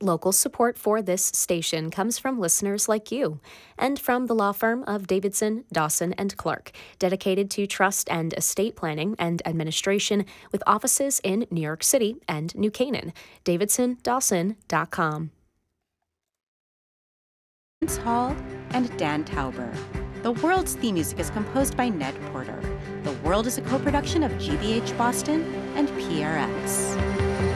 Local support for this station comes from listeners like you and from the law firm of Davidson, Dawson, and Clark, dedicated to trust and estate planning and administration with offices in New York City and New Canaan. DavidsonDawson.com. Hall and Dan Tauber. The World's theme music is composed by Ned Porter. The World is a co-production of GBH Boston and PRX.